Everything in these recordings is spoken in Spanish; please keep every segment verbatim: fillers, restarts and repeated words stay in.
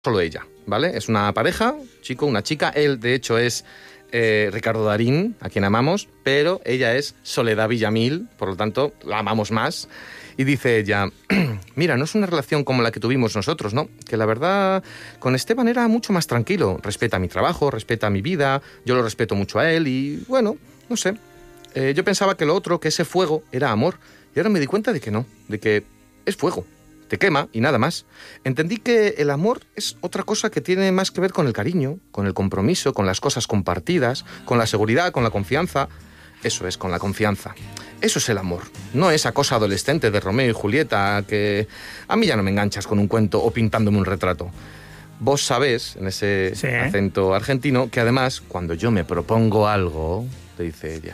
solo ella, ¿vale? Es una pareja, chico, una chica. Él, de hecho, es eh, Ricardo Darín, a quien amamos, pero ella es Soledad Villamil, por lo tanto, la amamos más. Y dice ella, mira, no es una relación como la que tuvimos nosotros, ¿no? Que la verdad, con Esteban era mucho más tranquilo. Respeta mi trabajo, respeta mi vida, yo lo respeto mucho a él y, bueno, no sé. Eh, yo pensaba que lo otro, que ese fuego, era amor. Y ahora me di cuenta de que no, de que es fuego. Te quema y nada más. Entendí que el amor es otra cosa que tiene más que ver con el cariño, con el compromiso, con las cosas compartidas, con la seguridad, con la confianza. Eso es, con la confianza. Eso es el amor. No esa cosa adolescente de Romeo y Julieta que a mí ya no me enganchas con un cuento o pintándome un retrato. Vos sabés, en ese sí, ¿eh? acento argentino, que además, cuando yo me propongo algo, te dice ella...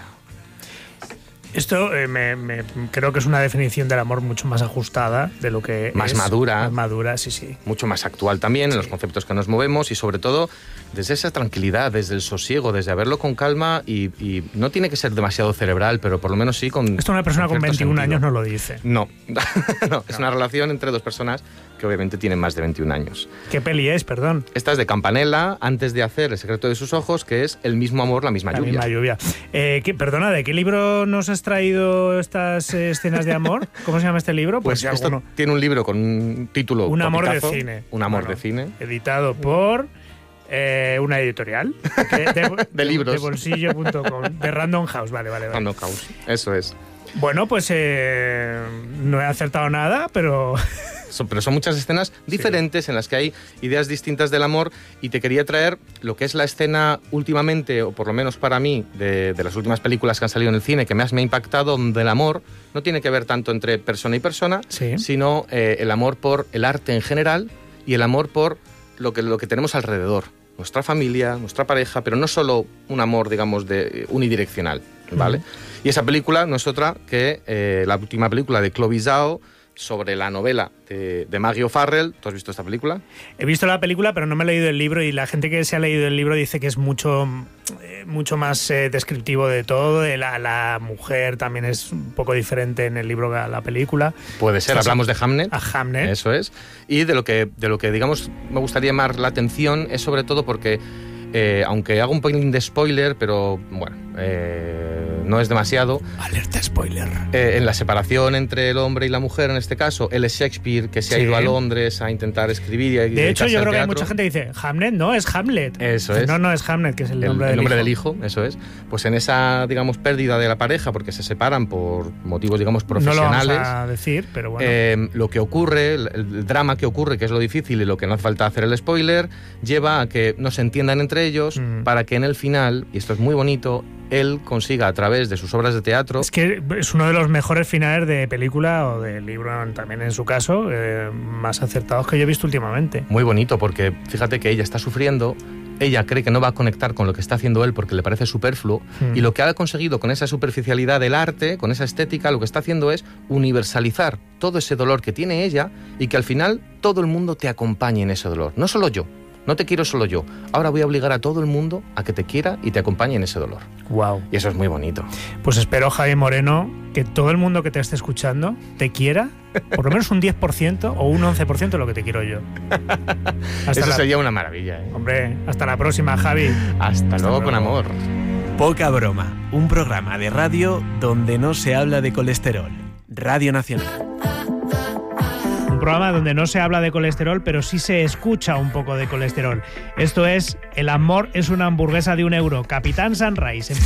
Esto eh, me, me, creo que es una definición del amor mucho más ajustada de lo que más es. madura. Más madura, sí, sí. Mucho más actual también, sí, en los conceptos que nos movemos y sobre todo desde esa tranquilidad, desde el sosiego, desde verlo con calma y, y no tiene que ser demasiado cerebral, pero por lo menos sí con... Esto una persona con, con veintiún sentido. Años no lo dice. No. no, es una relación entre dos personas que obviamente tienen más de veintiún años. ¿Qué peli es, perdón? Esta es de Campanella, antes de hacer El secreto de sus ojos, que es El mismo amor, la misma la lluvia. La misma lluvia. Eh, ¿qué, perdona, ¿de qué libro nos has traído estas eh, escenas de amor? ¿Cómo se llama este libro? Pues, pues esto alguno... tiene un libro con un título Un amor topicazo, de cine. Un amor bueno, de cine. Editado por... Eh, una editorial de, de, de, de libros de bolsillo punto com, de Random House, vale, vale, vale. Random House, eso es. Bueno, pues eh, no he acertado nada, pero... Son, pero son muchas escenas diferentes, sí, en las que hay ideas distintas del amor, y te quería traer lo que es la escena últimamente, o por lo menos para mí, de, de las últimas películas que han salido en el cine, que más me ha impactado, donde el amor no tiene que ver tanto entre persona y persona, sí, sino eh, el amor por el arte en general y el amor por lo que, lo que tenemos alrededor. Nuestra familia, nuestra pareja, pero no solo un amor, digamos, de unidireccional, ¿vale? Uh-huh. Y esa película no es otra que eh, la última película de Chloe Zhao sobre la novela de, de Maggie O'Farrell. ¿Tú has visto esta película? He visto la película, pero no me he leído el libro, y la gente que se ha leído el libro dice que es mucho, eh, mucho más eh, descriptivo de todo. De la, la mujer también es un poco diferente en el libro que la película. Puede ser, o sea, hablamos de Hamnet. A Hamnet. Eso es. Y de lo que, de lo que digamos, me gustaría llamar la atención es sobre todo porque, eh, aunque hago un pelín de spoiler, pero bueno... Eh, no es demasiado. Alerta spoiler. Eh, en la separación entre el hombre y la mujer, en este caso, él es Shakespeare, que se ha sí. ido a Londres a intentar escribir y de hecho, yo creo que hay mucha gente que dice, Hamlet, no, es Hamlet. Eso es. No, no, es Hamlet, que es el, el nombre, el del, nombre hijo. del hijo. Eso es. Pues en esa, digamos, pérdida de la pareja, porque se separan por motivos, digamos, profesionales. No lo vamos a decir, pero bueno. Eh, lo que ocurre, el, el drama que ocurre, que es lo difícil y lo que no hace falta hacer el spoiler, lleva a que no se entiendan entre ellos, mm. para que en el final, y esto es muy bonito, él consiga a través de sus obras de teatro... Es que es uno de los mejores finales de película o de libro, también en su caso, eh, más acertados que yo he visto últimamente. Muy bonito, porque fíjate que ella está sufriendo, ella cree que no va a conectar con lo que está haciendo él porque le parece superfluo, mm. y lo que ha conseguido con esa superficialidad del arte, con esa estética, lo que está haciendo es universalizar todo ese dolor que tiene ella y que al final todo el mundo te acompañe en ese dolor, no solo yo. No te quiero solo yo. Ahora voy a obligar a todo el mundo a que te quiera y te acompañe en ese dolor. Wow. Y eso es muy bonito. Pues espero, Javi Moreno, que todo el mundo que te esté escuchando te quiera por lo menos un diez por ciento o un once por ciento de lo que te quiero yo. Hasta eso la... sería una maravilla, ¿eh? Hombre, hasta la próxima, Javi. Hasta, hasta luego, luego con amor. Poca broma. Un programa de radio donde no se habla de colesterol. Radio Nacional. Un programa donde no se habla de colesterol, pero sí se escucha un poco de colesterol. Esto es El amor es una hamburguesa de un euro. Capitán Sunrise.